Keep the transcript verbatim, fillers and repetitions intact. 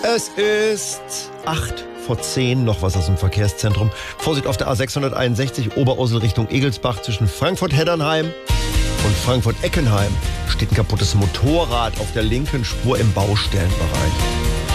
Es ist acht vor zehn, noch was aus dem Verkehrszentrum. Vorsicht auf der A sechshunderteinundsechzig, Oberursel Richtung Egelsbach zwischen Frankfurt-Heddernheim und Frankfurt-Eckenheim steht ein kaputtes Motorrad auf der linken Spur im Baustellenbereich.